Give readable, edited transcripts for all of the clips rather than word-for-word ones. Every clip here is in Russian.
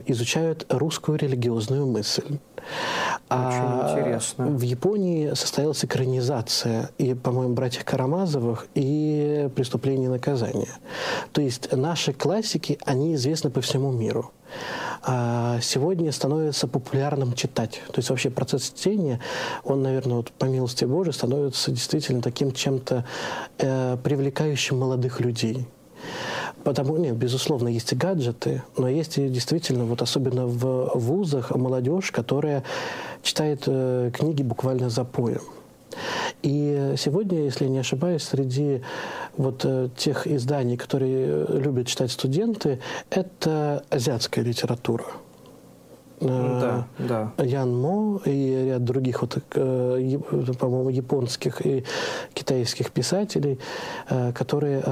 изучают русскую религиозную мысль. Очень интересно. В Японии состоялась экранизация и, по-моему, «Братьев Карамазовых», и «Преступление и наказание». То есть наши классики, они известны по всему миру. Сегодня становится популярным читать. То есть вообще процесс чтения, он, наверное, вот, по милости Божией, становится действительно таким чем-то привлекающим молодых людей. Потому, нет, безусловно, есть и гаджеты, но есть и действительно, вот особенно в вузах, молодежь, которая читает книги буквально запоем. И сегодня, если я не ошибаюсь, среди вот тех изданий, которые любят читать студенты, это азиатская литература. Да, да. Ян Мо и ряд других, вот, по-моему, японских и китайских писателей, которые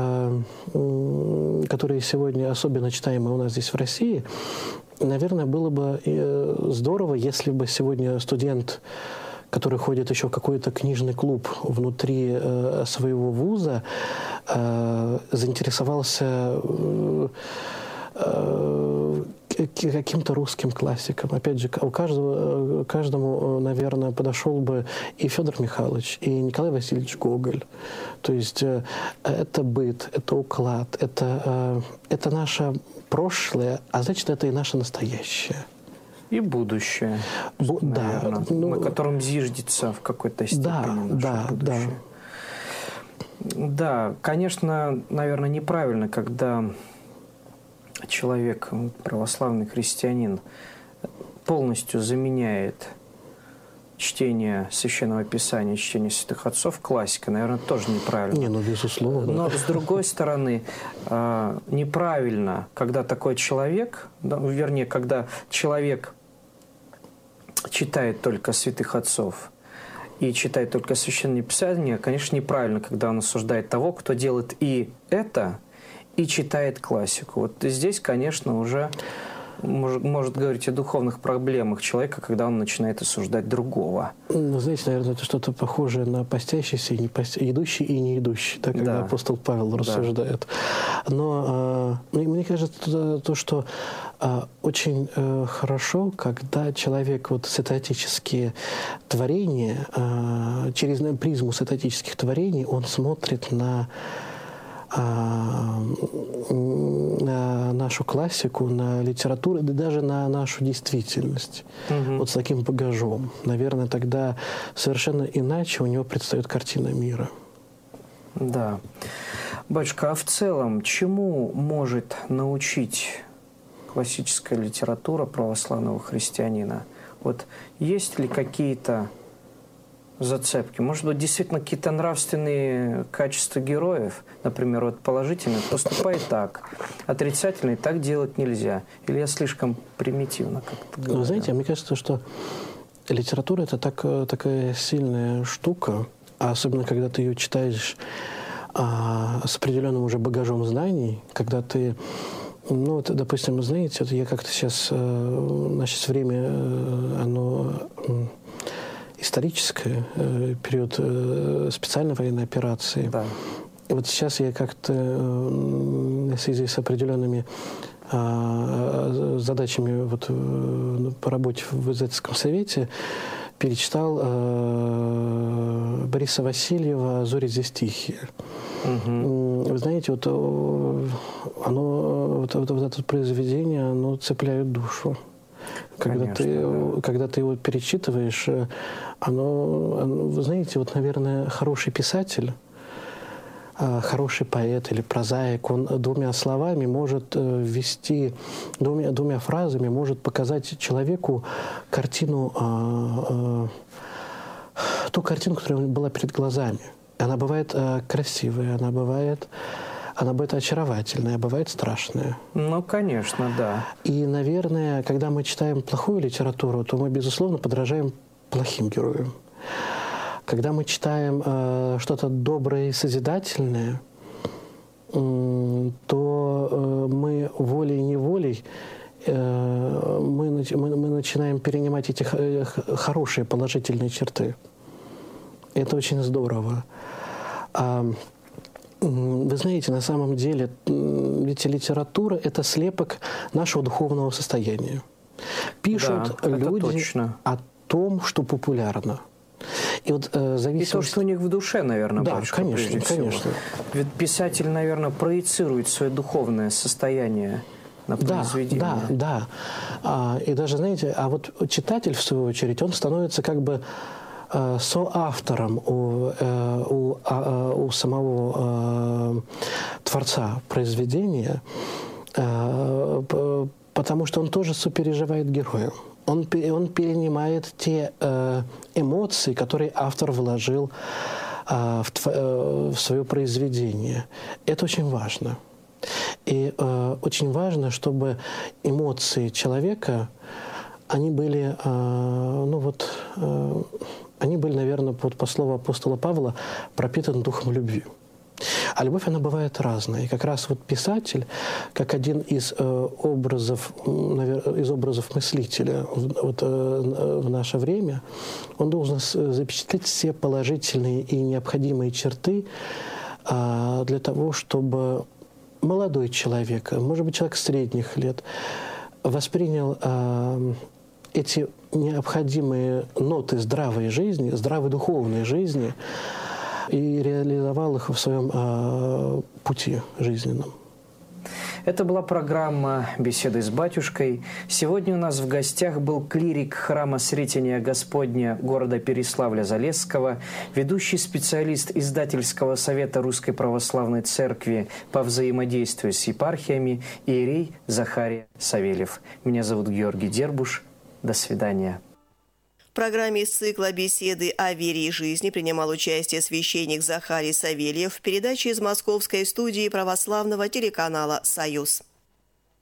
сегодня особенно читаемы у нас здесь в России. Наверное, было бы здорово, если бы сегодня студент, который ходит еще в какой-то книжный клуб внутри своего вуза, заинтересовался каким-то русским классиком. Опять же, каждому, наверное, подошел бы и Федор Михайлович, и Николай Васильевич Гоголь. То есть это быт, это уклад, это наше прошлое, а значит, это и наше настоящее. И будущее, да, на котором зиждется в какой-то степени наше будущее. Да, конечно, наверное, неправильно, когда человек, православный христианин, полностью заменяет чтение Священного Писания, чтение святых отцов классикой, наверное, тоже неправильно. Не, ну, безусловно. Но, с другой стороны, неправильно, когда такой человек, вернее, когда человек читает только святых отцов и читает только Священное Писание, конечно, неправильно, когда он осуждает того, кто делает и это, и читает классику. Вот здесь, конечно, уже может говорить о духовных проблемах человека, когда он начинает осуждать другого. Вы знаете, наверное, это что-то похожее на постящийся, идущий и не идущий, так, когда апостол Павел рассуждает. Но мне кажется, то, что очень хорошо, когда человек вот святоотеческие творения, через призму святоотеческих творений, он смотрит на нашу классику, на литературу, да даже на нашу действительность. Вот с таким багажом. Наверное, тогда совершенно иначе у него предстает картина мира. Да. Батюшка, а в целом чему может научить классическая литература православного христианина? Вот есть ли какие-то зацепки? Может быть, действительно какие-то нравственные качества героев, например, вот положительный поступай так, отрицательный так делать нельзя. Или я слишком примитивно как-то говорю? Вы знаете, мне кажется, что литература – это такая сильная штука, а особенно когда ты ее читаешь с определенным уже багажом знаний, когда ты, ну, вот, допустим, знаете, вот я как-то сейчас, время, оно историческое, период специальной военной операции. Да. И вот сейчас я как-то в связи с определенными задачами вот, по работе в издательском совете перечитал Бориса Васильева «Зори здесь тихие». Вы знаете, вот это произведение, оно цепляет душу. Когда ты его перечитываешь, вы знаете, вот, наверное, хороший писатель, хороший поэт или прозаик, он двумя словами может ввести, двумя фразами может показать человеку картину, ту картину, которая была перед глазами. Она бывает красивая, она бывает очаровательная, бывает страшная. Ну, конечно, да. И, наверное, когда мы читаем плохую литературу, то мы, безусловно, подражаем плохим героям. Когда мы читаем что-то доброе и созидательное, то мы волей-неволей мы начинаем перенимать эти хорошие положительные черты. Это очень здорово. Вы знаете, на самом деле, ведь литература – это слепок нашего духовного состояния. Пишут люди о том, что популярно. И вот зависимость... И то, что у них в душе, наверное, да, батюшка, конечно, конечно. Ведь писатель, наверное, проецирует свое духовное состояние на произведение. Да. И даже, знаете, а вот читатель, в свою очередь, он становится как бы соавтором у самого творца произведения, потому что он тоже сопереживает герою. Он перенимает те эмоции, которые автор вложил в свое произведение. Это очень важно. И очень важно, чтобы эмоции человека, они были, наверное, по слову апостола Павла, пропитаны духом любви. А любовь, она бывает разная. И как раз вот писатель, как один из образов мыслителя в наше время, он должен запечатлеть все положительные и необходимые черты для того, чтобы молодой человек, может быть, человек средних лет, воспринял эти необходимые ноты здравой жизни, здравой духовной жизни и реализовал их в своем пути жизненном. Это была программа «Беседы с батюшкой». Сегодня у нас в гостях был клирик храма Сретения Господня города Переславля-Залесского, ведущий специалист издательского совета Русской Православной Церкви по взаимодействию с епархиями иерей Захарий Савельев. Меня зовут Георгий Дербуш. До свидания. В программе из цикла «Беседы о вере и жизни» принимал участие священник Захарий Савельев в передаче из московской студии православного телеканала «Союз».